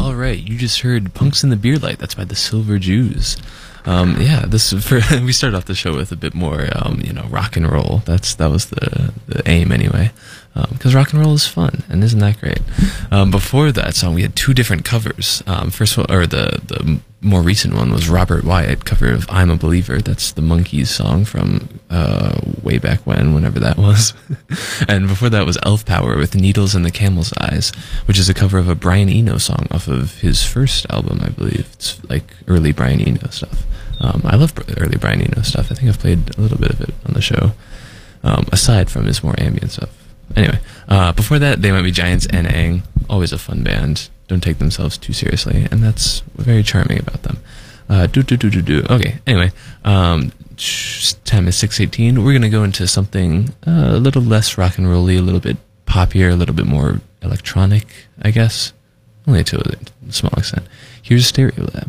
All right, you just heard "Punks in the Beer Light." That's by the Silver Jews. Yeah, this we started off the show with a bit more, rock and roll. That was the aim anyway, because rock and roll is fun, and isn't that great? Before that song, we had two different covers. First one, or the more recent one, was Robert Wyatt cover of "I'm a Believer." That's the Monkees song from way back whenever that was. And before that was Elf Power with "Needles in the Camel's Eyes," which is a cover of a Brian Eno song off of his first album, I believe. It's like early Brian Eno stuff. I love early Brian Eno stuff. I think I've played a little bit of it on the show, aside from his more ambient stuff. Anyway, before that, They Might Be Giants and Aang. Always a fun band. Don't take themselves too seriously, and that's very charming about them. Okay, anyway, time is 6:18. We're going to go into something a little less rock and rolly, a little bit poppier, a little bit more electronic, I guess. Only to a small extent. Here's Stereolab.